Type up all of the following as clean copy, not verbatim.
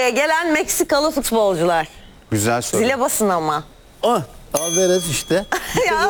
Türkiye'ye gelen Meksikalı futbolcular. Güzel soru. Zile basın ama. Ah, Alvarez işte. Ya,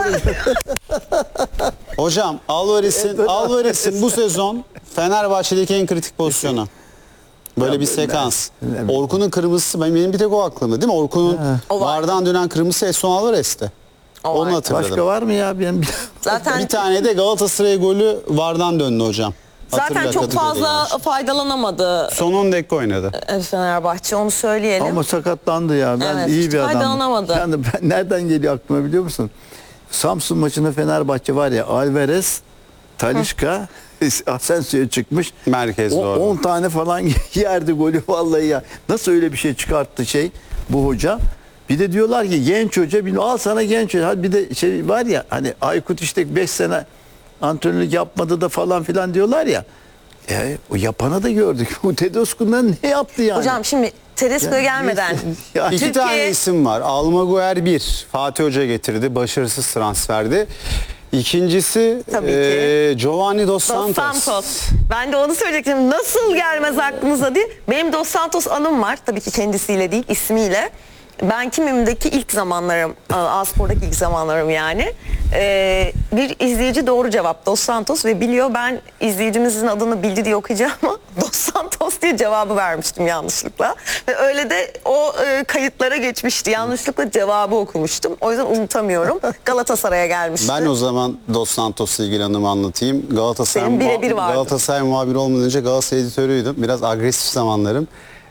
Hocam Alvarez'in bu sezon Fenerbahçe'deki en kritik pozisyonu. Böyle bir sekans. Orkun'un kırmızısı, benim bir tek o aklımda değil mi? Orkun'un O var. vardan dönen kırmızısı Edson Alvarez'ti. O var. Onu hatırladım. Başka var mı ya? zaten Bir tane de Galatasaray golü vardan döndü hocam. zaten Hatırla, çok Kadıköy'de fazla gelmiş. faydalanamadı Son 10 dakika oynadı. Fenerbahçe, onu söyleyelim. Ama sakatlandı ya. Ben Evet, iyi hiç bir adam. faydalanamadı. Yani ben nereden geliyor aklıma biliyor musun? Samsun maçında Fenerbahçe var ya, Alvarez, Talisca, Asensio'ya çıkmış. Merkez doğru. 10 tane falan yerdi golü vallahi ya. Nasıl öyle bir şey çıkarttı bu hoca? Bir de diyorlar ki genç hoca, bilmiyorum, al sana genç hoca. Hadi bir de şey var ya, hani Aykut işte 5 sene antrenörlük yapmadı da falan filan diyorlar ya. O yapanı da gördük. Bu Tedesco'nun ne yaptı yani? Hocam şimdi Tedesco'ya gelmeden Yani İki tane isim var. Almaguer 1. Fatih Hoca getirdi. Başarısız transferdi. İkincisi Tabii ki. Giovanni Dos Dos Santos. Santos. Ben de onu söyleyecektim. Nasıl gelmez aklınıza diye. Benim Dos Santos anım var. Tabii ki kendisiyle değil, ismiyle. Ben Kimim'deki ilk zamanlarım, A-Spor'daki ilk zamanlarım yani. Bir izleyici doğru cevap Dos Santos ve biliyor, ben izleyicimizin adını bildi diye okuyacağım ama Dos Santos diye cevabı vermiştim yanlışlıkla. Ve öyle de o kayıtlara geçmişti. Yanlışlıkla cevabı okumuştum. O yüzden unutamıyorum. Galatasaray'a gelmişti. Ben o zaman Dos Santos'la ilgili anımı anlatayım. Senin birebir vardı. Galatasaray muhabiri olmadan önce Galatasaray editörüydüm. Biraz agresif zamanlarım.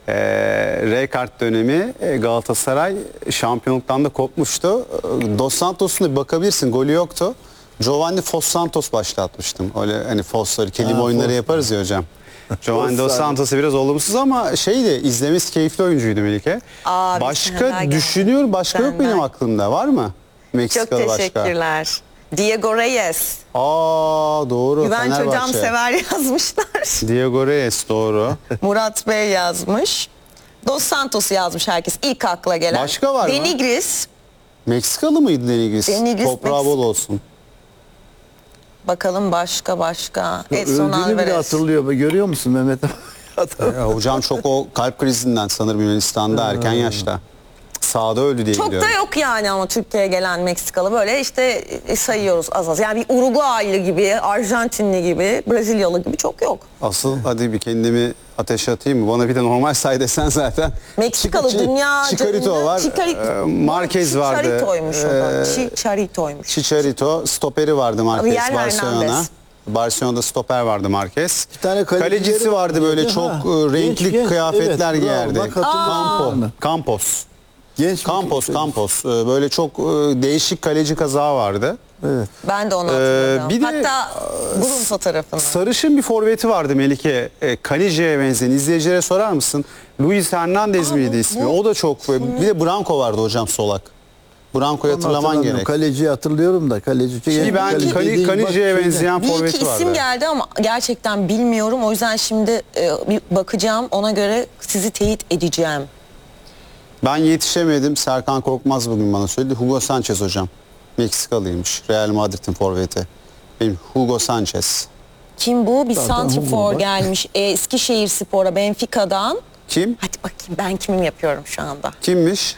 R-Kart dönemi Galatasaray şampiyonluktan da kopmuştu. Dos Santos'un da bir bakabilirsin, golü yoktu. Giovanni Fos Santos başlatmıştım. Öyle hani Fos'ları, kelime oyunları yaparız ya hocam. Giovanni Dos Santos'u biraz olumsuz ama izlemesi keyifli oyuncuydu Melike. Başka düşünüyor, başka yok benim aklımda. Var mı? Çok Meksikalı başka. teşekkürler. Diego Reyes. Doğru. Güvenç Hocam Fenerbahçe. sever yazmışlar. Diego Reyes doğru. Murat Bey yazmış. Dos Santos yazmış herkes. İlk akla gelen. Başka var mı? Denigris. Meksikalı mıydı Denigris? Denigris, Toprağı bol olsun. Bakalım başka. Edson Öldüğünü bile Alvarez. hatırlıyor. Görüyor musun Mehmet? Hocam çok o kalp krizinden sanırım Yunanistan'da erken yaşta. Sağda öldü diye Çok biliyorum. da yok yani ama Türkiye'ye gelen Meksikalı böyle işte sayıyoruz az. Yani bir Uruguaylı gibi, Arjantinli gibi, Brezilyalı gibi çok yok. Asıl hadi bir kendimi ateşe atayım mı? Bana bir de normal say desen zaten. Meksikalı dünya Chicharito var. Marquez vardı. Chicharito'ymuş o da. Chicharito'ymuş. Chicharito. Stoperi vardı Marquez. Javier Barcelona. Hernandez. Barcelona'da stoper vardı Marquez. Bir tane Kalecisi vardı böyle çok renkli genç, kıyafetler evet, giyerdi. bravo, bak hatırlıyorum. Campos. Genç Campos. Böyle çok değişik kaleci kazağı vardı. Evet. Ben de onu hatırladım. bir de, Hatta burun fotoğrafını. Sarışın bir forveti vardı Melike. Kaleci'ye benzeyen. İzleyicilere sorar mısın? Luis Hernandez miydi ismi? O da çok. Bir de Branco vardı hocam, solak. Branco'yu hatırlaman gerek. Kaleciyi hatırlıyorum da kaleci. Kaleci'ye benzeyen Bir iki forveti vardı. isim geldi ama gerçekten bilmiyorum. O yüzden şimdi bir bakacağım. Ona göre sizi teyit edeceğim. Ben yetişemedim. Serkan Korkmaz bugün bana söyledi. Hugo Sanchez hocam. Meksikalıymış. Real Madrid'in forveti. Benim Hugo Sanchez. Kim bu? Bir Zaten santrfor Hugo gelmiş. Eskişehirspor'a, Benfica'dan. Kim? Hadi bakayım, ben kimim yapıyorum şu anda. Kimmiş?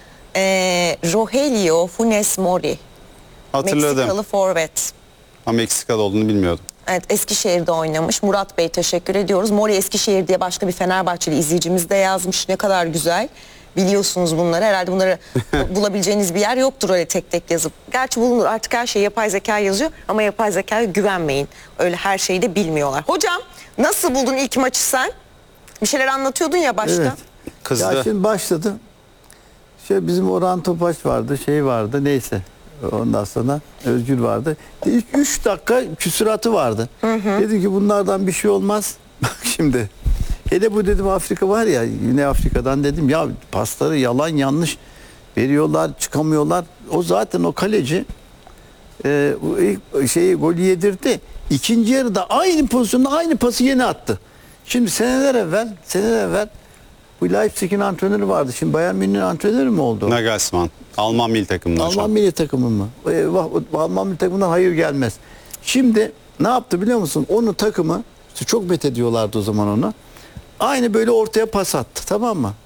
Rogelio Funes Mori. Hatırladım. Meksikalı forvet. Ama Meksikalı olduğunu bilmiyordum. Evet, Eskişehir'de oynamış. Murat Bey teşekkür ediyoruz. Mori Eskişehir diye başka bir Fenerbahçeli izleyicimiz de yazmış. Ne kadar güzel. Biliyorsunuz bunları. Herhalde bunları bulabileceğiniz bir yer yoktur öyle tek tek yazıp. Gerçi bulunur. Artık her şey yapay zeka yazıyor ama yapay zekaya güvenmeyin. Öyle her şeyi de bilmiyorlar. Hocam nasıl buldun ilk maçı sen? Bir şeyler anlatıyordun ya başta. Evet. Kızdı. Ya şimdi başladı. Bizim Orhan Topaç vardı, vardı neyse. Ondan sonra Özgür vardı. 3 dakika küsuratı vardı. Dedim ki bunlardan bir şey olmaz. Bak şimdi. Hele bu dedim Afrika var ya, Güney Afrika'dan dedim ya, pasları yalan yanlış veriyorlar, çıkamıyorlar. O zaten o kaleci golü yedirdi. İkinci yarıda aynı pozisyonda aynı pası yine attı. Şimdi seneler evvel bu Leipzig'in antrenörü vardı. Şimdi Bayern Münih'in antrenörü mü oldu? Nagelsmann. Alman milli takımından hocam. Alman milli takımı mı? Alman milli takımından hayır gelmez. Şimdi ne yaptı biliyor musun? Onu takımı, çok met ediyorlardı o zaman onu. Aynı böyle ortaya pas attı, tamam mı?